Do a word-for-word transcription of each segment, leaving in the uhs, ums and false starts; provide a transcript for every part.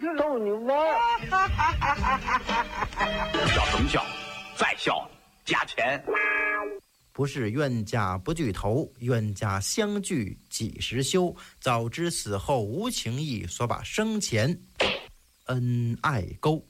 逗你玩。 笑什么笑？再笑加钱。 不是冤家不聚头，冤家相聚几时休？早知死后无情义，所把生前恩爱勾。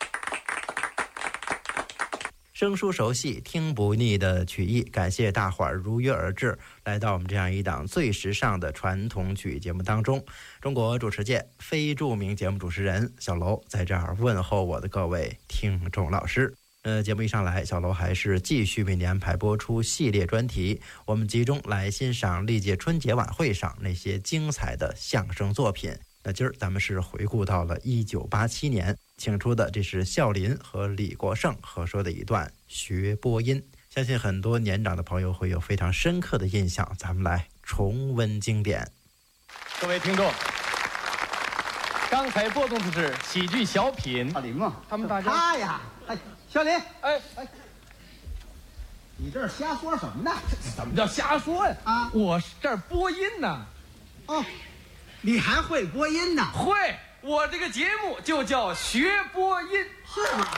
生疏熟悉，听不腻的曲艺，感谢大伙儿如约而至，来到我们这样一档最时尚的传统曲艺节目当中。中国主持界非著名节目主持人小楼在这儿问候我的各位听众老师。呃，节目一上来，小楼还是继续为您安排播出系列专题，我们集中来欣赏历届春节晚会上那些精彩的相声作品。那今儿咱们是回顾到了一九八七年，请出的这是孝林和李国盛合说的一段学播音，相信很多年长的朋友会有非常深刻的印象，咱们来重温经典。 各位听众，刚才播送的是喜剧小品。 小林嘛， 他们大家他呀，哎，小林， 哎哎，你这是瞎说什么呢？ 怎么叫瞎说呀？ 啊我是这儿播音呢。 哦，你还会播音呢？ 会，我这个节目就叫学播音。 是吗？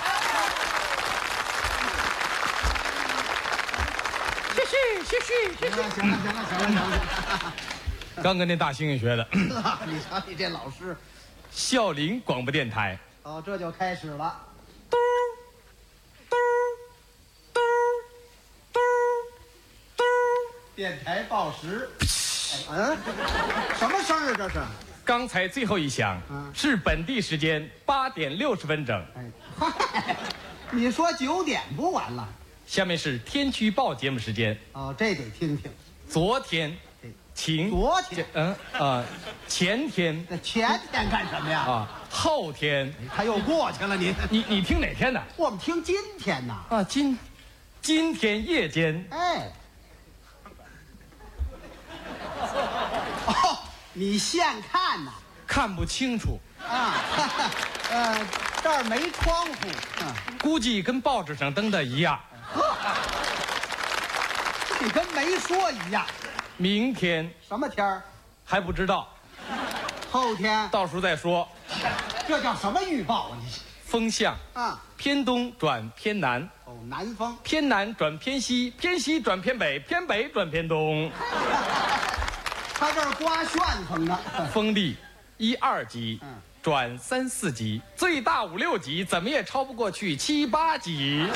谢谢谢谢谢行了行了行了行了行了。 刚跟那大猩猩学的。 你瞧你这老师， 孝林广播电台。 哦，这就开始了。 嘟嘟嘟嘟嘟。 电台报时。嗯，什么声儿啊？这是？ 刚才最后一响， 嗯是本地时间八点六十分整。 哎，嗨，你说九点不完了？ 下面是天气预报节目时间。 哦，这得听听。 昨天这晴， 昨天嗯啊、呃，前天这前天干什么呀？ 啊，后天， 他又过去了，你你你听哪天的？ 我们听今天呐。 啊，今今天夜间， 哎，哦，你现看呐？ 看不清楚， 啊，呃，这儿没窗户。嗯， 估计跟报纸上登的一样。 你跟没说一样。 明天什么天儿？ 还不知道， 后天？ 到时候再说。 这叫什么预报啊？你风向啊？ 偏东转偏南， 哦，南风。 偏南转偏西，偏西转偏北，偏北转偏东。 他这儿刮旋风呢。 风力一二级， 嗯转三四级，最大五六级，怎么也超不过去七八级。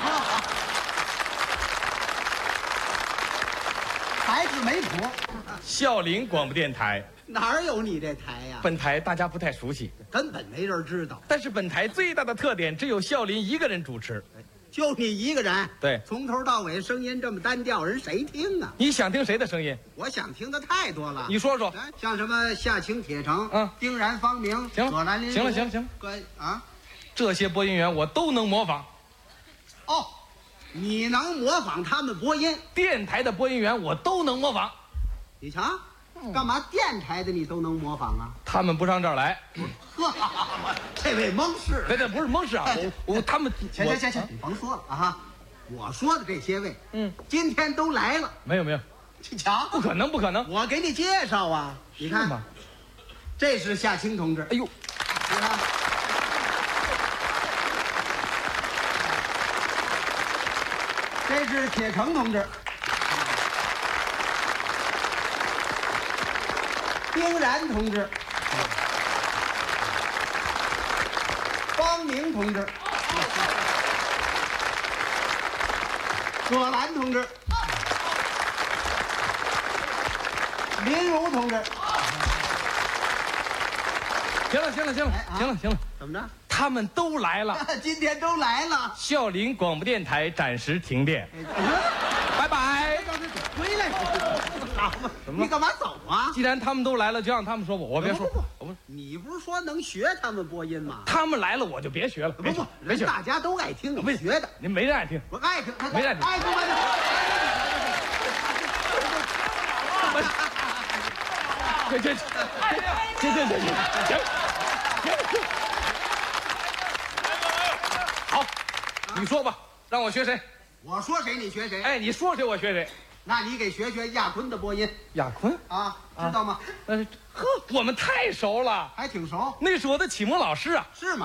还是没谱。 孝林广播电台， 哪儿有你这台呀？ 本台大家不太熟悉， 根本没人知道， 但是本台最大的特点只有孝林一个人主持。 就你一个人。 对从头到尾声音这么单调，人谁听啊？ 你想听谁的声音？ 我想听的太多了。 你说说。 哎像什么夏青铁城， 嗯丁然方明， 行了葛兰林， 行了行了行了关啊， 这些播音员我都能模仿， 哦，你能模仿他们播音？ 电台的播音员我都能模仿。 你瞧，干嘛电台的你都能模仿啊？ 他们不上这儿来， 呵，这位蒙氏， 这这不是蒙氏啊，我我他们我行行行行，你甭说了啊哈，我说的这些位， 嗯， 今天都来了。 没有没有， 你瞧， 不可能不可能。 我给你介绍啊，你看是吗， 这是夏青同志， 哎呦， 你看，这是铁城同志，丁然同志，方明同志，葛兰同志，林如同志。 行了行了行了哎啊行了行了， 怎么着？ 他们都来了。 今天都来了。 孝林广播电台暂时停电，拜拜。 回来，好嘛？ 怎么了你干嘛走啊？ 既然他们都来了，就让他们说吧，我别说不不不， 我不你不是说能学他们播音吗？ 他们来了我就别学了， 不不别学，别学， 大家都爱听你学的， 您没人爱听。 我爱听， 没人听爱听爱听。 这这这这这这行行，好，你说吧，让我学谁？ 我说谁你学谁？ 哎，你说谁我学谁。 那你给学学亚坤的播音亚坤啊，知道吗？ 呃，呵，我们太熟了， 还挺熟， 那是我的启蒙老师啊。 是吗？